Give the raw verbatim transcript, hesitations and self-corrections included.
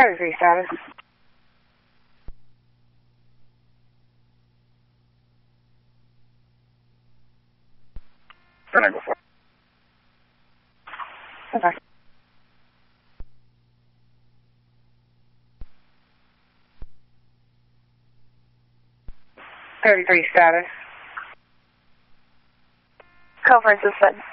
thirty-three status. Then I go for it. Okay. thirty-three status. Conference is set.